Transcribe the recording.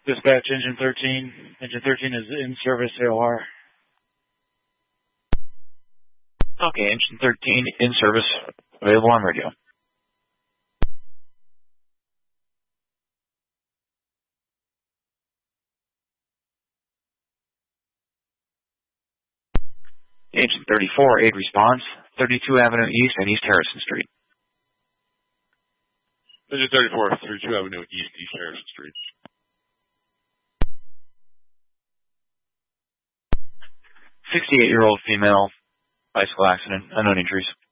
Dispatch engine 13. Engine 13 is in service AOR. Okay, engine 13 in service, available on radio. Engine 34, aid response, 32 Avenue East and East Harrison Street. Engine 34, 32 Avenue East, East Harrison Street. 68-year-old female, bicycle accident, unknown injuries.